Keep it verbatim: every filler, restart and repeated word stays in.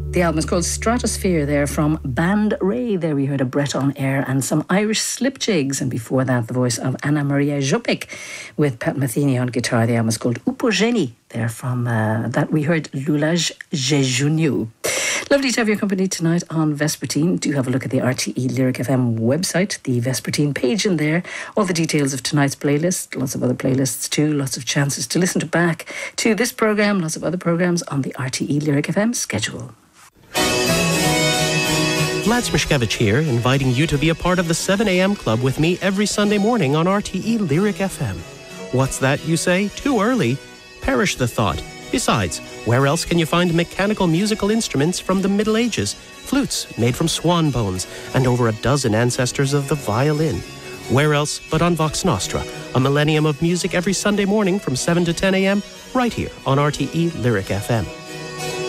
The album is called Stratosphere there from Band Ray. There we heard a Breton air and some Irish slip jigs. And before that, the voice of Anna Maria Jopik with Pat Metheny on guitar. The album is called Upogeni. There from uh, that we heard Lulaj Jejuniu. Lovely to have your company tonight on Vespertine. Do have a look at the R T E Lyric F M website, the Vespertine page in there. All the details of tonight's playlist, lots of other playlists too, lots of chances to listen to back to this programme, lots of other programmes on the R T E Lyric F M schedule. Vlad Smishkevich here, inviting you to be a part of the seven a.m. club with me every Sunday morning on R T E Lyric F M. What's that, you say? Too early? Perish the thought. Besides, where else can you find mechanical musical instruments from the Middle Ages, flutes made from swan bones, and over a dozen ancestors of the violin? Where else but on Vox Nostra, a millennium of music every Sunday morning from seven to ten a.m. right here on R T E Lyric F M.